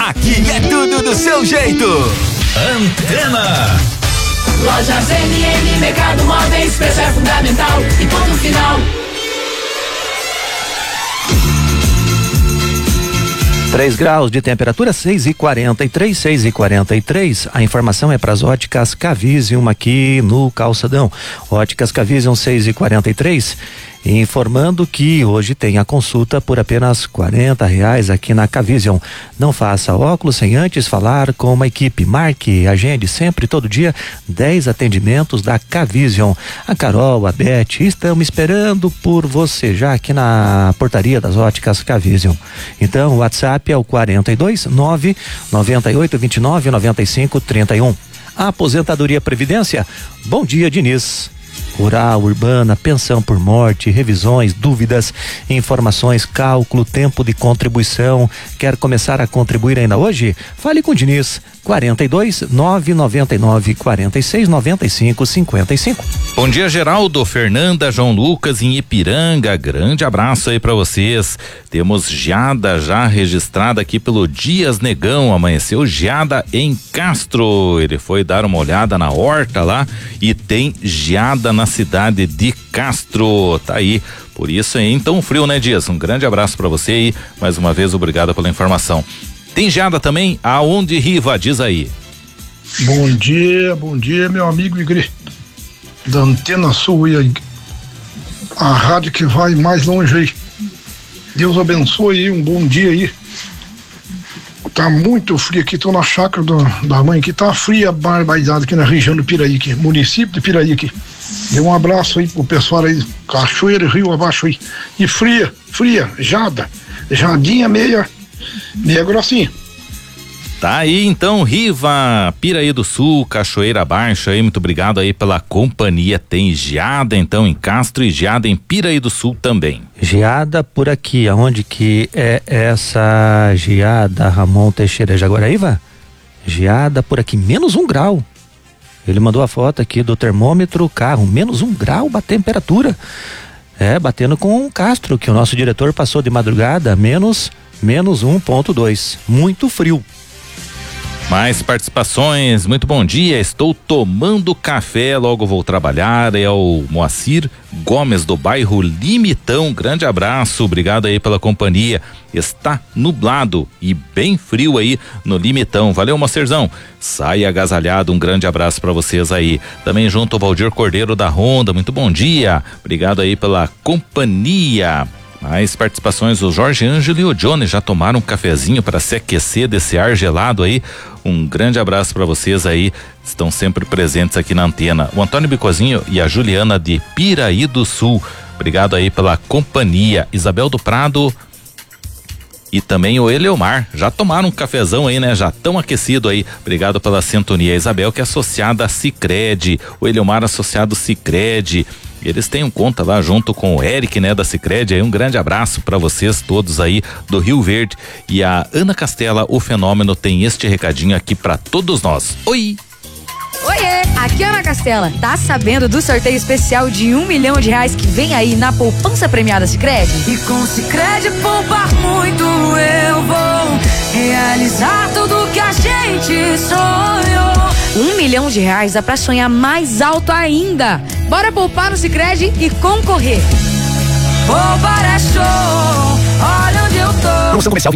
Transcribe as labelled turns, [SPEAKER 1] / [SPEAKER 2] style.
[SPEAKER 1] Aqui é tudo do seu jeito. Antena.
[SPEAKER 2] Lojas MM, Mercado Móveis, preço é fundamental e ponto final.
[SPEAKER 3] 3 graus de temperatura, 6:43. A informação é para as óticas Cavisium aqui no Calçadão. Óticas Cavisium 6:43. Informando que hoje tem a consulta por apenas R$40 aqui na Cavisium. Não faça óculos sem antes falar com uma equipe. Marque, agende sempre, todo dia, 10 atendimentos da Cavisium. A Carol, a Beth, estamos esperando por você já aqui na portaria das óticas Cavisium. Então, o WhatsApp é o 429-9829-9531. Aposentadoria Previdência. Bom dia, Diniz. Rural, urbana, pensão por morte, revisões, dúvidas, informações, cálculo, tempo de contribuição. Quer começar a contribuir ainda hoje? Fale com o Diniz. 42-999-46-95-55.
[SPEAKER 4] Bom dia, Geraldo, Fernanda, João Lucas em Ipiranga. Grande abraço aí pra vocês. Temos geada já registrada aqui pelo Dias Negão. Amanheceu geada em Castro. Ele foi dar uma olhada na horta lá e tem geada na cidade de Castro. Tá aí. Por isso aí, então frio, né, Dias? Um grande abraço pra você aí. Mais uma vez, obrigado pela informação. Tem geada também? Aonde, Riva? Diz aí.
[SPEAKER 5] Bom dia, meu amigo Igre da Antena Sul e a rádio que vai mais longe aí. Deus abençoe aí, um bom dia aí. Tá muito frio aqui, tô na chácara da mãe aqui, tá fria, barbaridade aqui na região do Piraí, aqui, município de Piraí aqui. Dê um abraço aí pro pessoal aí, Cachoeira e Rio abaixo aí. E fria, jadinha meia grossinha.
[SPEAKER 4] Tá aí então, Riva, Piraí do Sul, Cachoeira Abaixo aí, muito obrigado aí pela companhia. Tem geada então em Castro e geada em Piraí do Sul também.
[SPEAKER 3] Geada por aqui, aonde que é essa geada, Ramon Teixeira, Jaguaraíva? Geada por aqui, -1 grau. Ele mandou a foto aqui do termômetro, carro, -1 grau a temperatura. Batendo com o Castro, que o nosso diretor passou de madrugada, -1.2, muito frio.
[SPEAKER 4] Mais participações, muito bom dia, estou tomando café, logo vou trabalhar. É o Moacir Gomes do bairro Limitão, grande abraço, obrigado aí pela companhia. Está nublado e bem frio aí no Limitão, valeu, Moacirzão, sai agasalhado, um grande abraço para vocês aí. Também junto ao Valdir Cordeiro da Honda, muito bom dia, obrigado aí pela companhia. Mais participações, o Jorge Ângelo e o Johnny já tomaram um cafezinho para se aquecer desse ar gelado aí. Um grande abraço para vocês aí, estão sempre presentes aqui na antena. O Antônio Bicozinho e a Juliana de Piraí do Sul, obrigado aí pela companhia. Isabel do Prado e também o Eleomar, já tomaram um cafezão aí, né? Já tão aquecido aí, obrigado pela sintonia. Isabel, que é associada a Sicredi, o Eleomar associado Sicredi. Eles têm um conta lá junto com o Eric, né, da Sicredi. Aí um grande abraço para vocês todos aí do Rio Verde. E a Ana Castela, o Fenômeno, tem este recadinho aqui para todos nós. Oi!
[SPEAKER 6] Oiê, aqui é a Ana Castela. Tá sabendo do sorteio especial de R$1 milhão que vem aí na poupança premiada Sicredi?
[SPEAKER 2] E com Sicredi poupar muito eu vou realizar tudo que a gente sonhou.
[SPEAKER 6] R$1 milhão dá pra sonhar mais alto ainda. Bora poupar no Sicredi e concorrer.
[SPEAKER 2] Poupar é show, olha onde eu tô.
[SPEAKER 1] Promoção comercial